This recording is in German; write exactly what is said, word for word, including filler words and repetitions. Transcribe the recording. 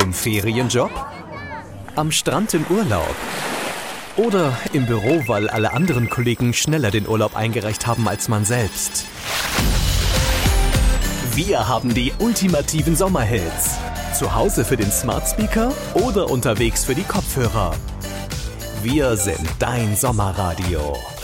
Im Ferienjob? Am Strand im Urlaub? Oder im Büro, weil alle anderen Kollegen schneller den Urlaub eingereicht haben als man selbst? Wir haben die ultimativen Sommerhits. Zu Hause für den Smart Speaker oder unterwegs für die Kopfhörer. Wir sind dein Sommerradio.